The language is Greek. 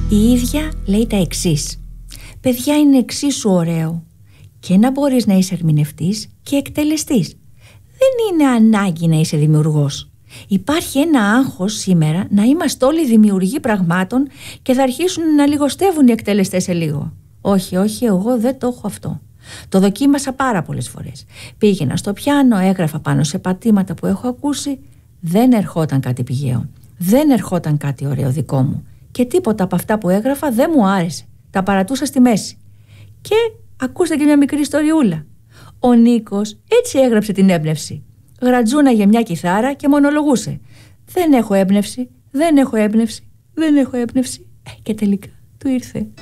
Η ίδια λέει τα εξής: παιδιά, είναι εξίσου ωραίο και να μπορείς να είσαι ερμηνευτής και εκτελεστής. Δεν είναι ανάγκη να είσαι δημιουργός. Υπάρχει ένα άγχος σήμερα να είμαστε όλοι δημιουργοί πραγμάτων και θα αρχίσουν να λιγοστεύουν οι εκτελεστές σε λίγο. Όχι, εγώ δεν το έχω αυτό. Το δοκίμασα πάρα πολλές φορές. Πήγαινα στο πιάνο, έγραφα πάνω σε πατήματα που έχω ακούσει. Δεν ερχόταν κάτι πηγαίο. Δεν ερχόταν κάτι ωραίο δικό μου. Και τίποτα από αυτά που έγραφα δεν μου άρεσε. Τα παρατούσα στη μέση. Και ακούστε και μια μικρή ιστοριούλα. Ο Νίκος έτσι έγραψε την έμπνευση. Γρατζούναγε μια κιθάρα και μονολογούσε: δεν έχω έμπνευση, δεν έχω έμπνευση, δεν έχω έμπνευση. Και τελικά του ήρθε.